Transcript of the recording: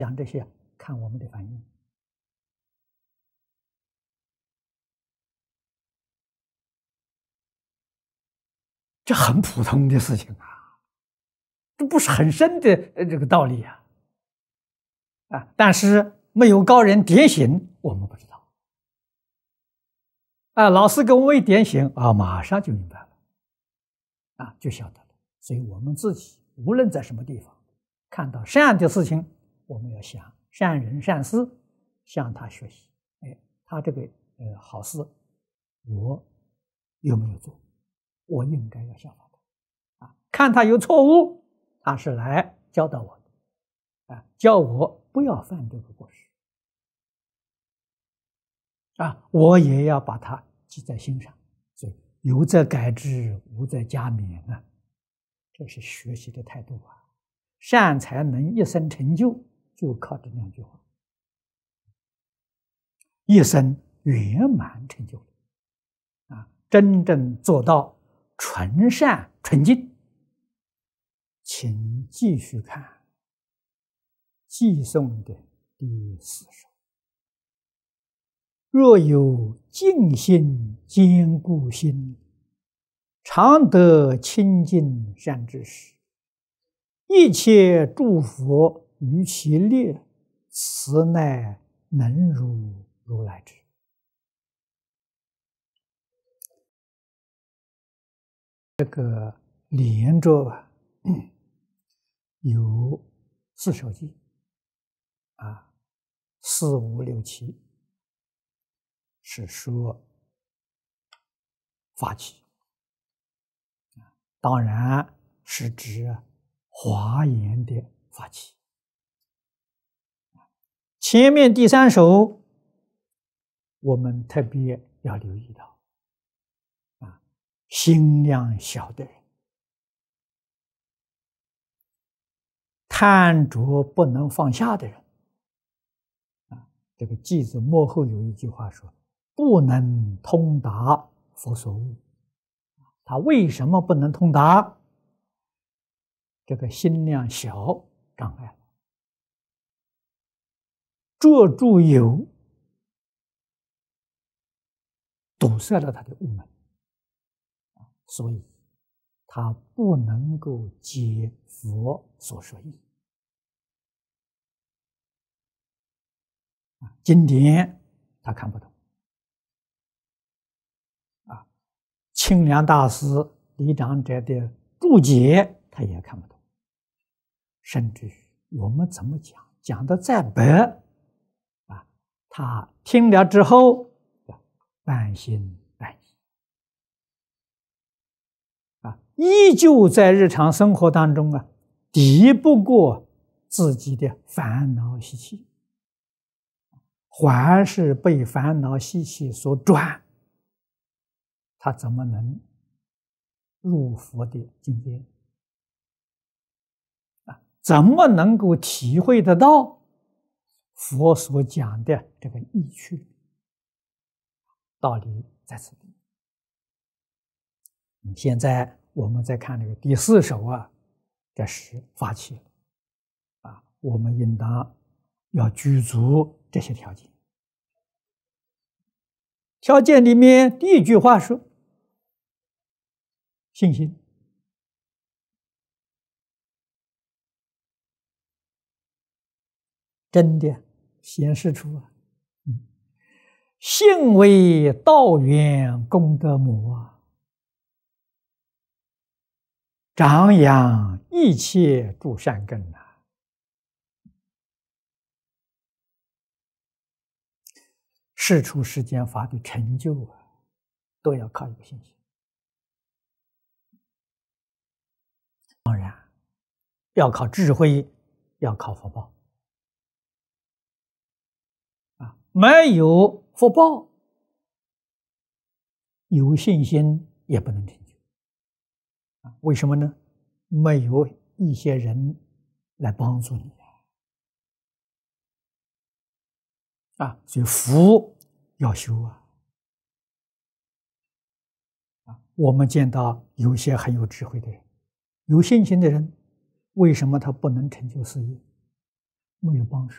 讲这些，看我们的反应。这很普通的事情啊，这不是很深的这个道理啊。但是没有高人点醒，我们不知道。老师给我们一点醒马上就明白了，就晓得了。所以我们自己无论在什么地方，看到善的事情，我们要想善人善事，向他学习。他这个好事，我有没有做？我应该要效仿他。看他有错误，他是来教导我的，教我不要犯这个过失。我也要把它记在心上。所以有则改之，无则加勉啊，这是学习的态度啊。善才能一生成就，就靠这两句话，一生圆满成就真正做到纯善纯净。请继续看寄诵的第4首。若有净心坚固心，常得清净善知识，一切诸佛于其列，此乃能如如来智。这个连着有4首偈4、5、6、7是说法器，当然是指华严的法器。前面第3首我们特别要留意到心量小的人，贪着不能放下的人这个偈子末后有一句话说，不能通达佛所悟。他为什么不能通达？这个心量小，障碍了，捉住有，堵塞了他的悟门，所以他不能够解佛所说义。经典他看不懂清凉大师、李长者的注解他也看不懂，甚至于我们怎么讲的再白他听了之后半信半疑依旧在日常生活当中抵不过自己的烦恼习气，还是被烦恼习气所转，他怎么能入佛的境界？怎么能够体会得到佛所讲的这个意趣？道理在此地。现在我们再看这个第4首这是法器了我们应当要具足这些条件。条件里面第1句话说信心，真的显示出信为道源功德母长养一切诸善根世出世间法的成就都要靠一个信心。当然要靠智慧，要靠福报没有福报，有信心也不能成就为什么呢？没有一些人来帮助你所以福要修我们见到有些很有智慧的人，有信心的人，为什么他不能成就事业？ 没有帮手。